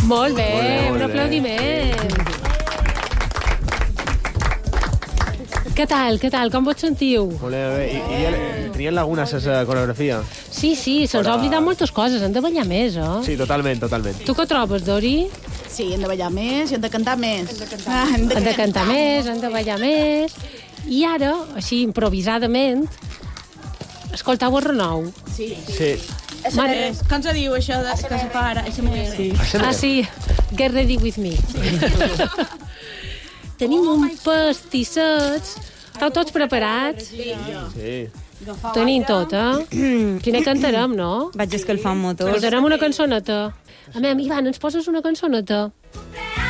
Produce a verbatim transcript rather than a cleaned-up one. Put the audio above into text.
Molt bé, Molt bé, molt un bé. aplaudiment. Què tal, què tal, com vos sentiu? Molt bé, i, i ja tenien lagunes esa coreografia. Sí, sí, se'ns ha Però- oblidat moltes coses, hem de ballar més, eh? Sí, totalment, totalment. Tu què trobes, Dori? Sí, hem de ballar més i hem de cantar més. Hem de cantar, ah, Hem de cantar més, hem de ballar més. I ara, així, improvisadament, escoltau el renou. Sí. Sí. Mare- Com se diu això de, que se fa ara? Això sí. Ah, sí, get ready with me. Tenim un pastisset. Esteu tots preparats? Sí. Tenim tot, eh? Quina cantarem, no? Vaig escalfar un motor. Posarem una cançoneta. A mi, Ivan, ens poses una cançoneta?